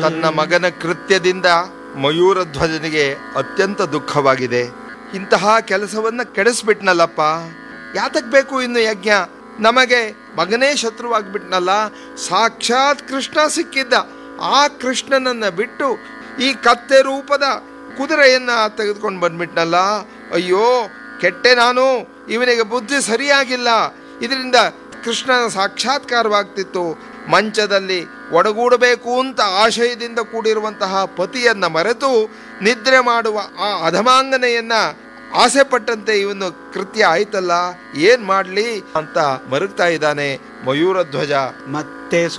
ತನ್ನ ಮಗನ ಕೃತ್ಯದಿಂದ ಮಯೂರಧ್ವಜನಿಗೆ ಅತ್ಯಂತ ದುಃಖವಾಗಿದೆ. ಇಂತಹ ಕೆಲಸವನ್ನ ಕೆಡಿಸ್ಬಿಟ್ನಲ್ಲಪ್ಪ, ಯಾತಕ್ ಬೇಕು ಇನ್ನು ಯಜ್ಞ? ನಮಗೆ ಮಗನೇ ಶತ್ರುವಾಗ್ಬಿಟ್ನಲ್ಲ. ಸಾಕ್ಷಾತ್ ಕೃಷ್ಣ ಸಿಕ್ಕಿದ್ದ, ಆ ಕೃಷ್ಣನನ್ನ ಬಿಟ್ಟು ಈ ಕತ್ತೆ ರೂಪದ ಕುದುರೆಯನ್ನ ತೆಗೆದುಕೊಂಡು ಬಂದ್ಬಿಟ್ನಲ್ಲ. ಅಯ್ಯೋ ಕೆಟ್ಟೆ ನಾನು, ಇವನಿಗೆ ಬುದ್ಧಿ ಸರಿಯಾಗಿಲ್ಲ. ಇದರಿಂದ ಕೃಷ್ಣನ ಸಾಕ್ಷಾತ್ಕಾರವಾಗ್ತಿತ್ತು. ಮಂಚದಲ್ಲಿ ಒಡಗೂಡಬೇಕು ಅಂತ ಆಶಯದಿಂದ ಕೂಡಿರುವಂತಹ ಪತಿಯನ್ನ ಮರೆತು ನಿದ್ರೆ ಮಾಡುವ ಆ ಅಧಮಾಂಗನೆಯನ್ನ ಆಸೆ ಪಟ್ಟಂತೆ ಇವನು ಕೃತ್ಯ ಆಯ್ತಲ್ಲ, ಏನ್ ಮಾಡ್ಲಿ ಅಂತ ಮರುಗ್ತಾ ಇದ್ದಾನೆ ಮಯೂರಧ್ವಜ. ಮತ್ತೆ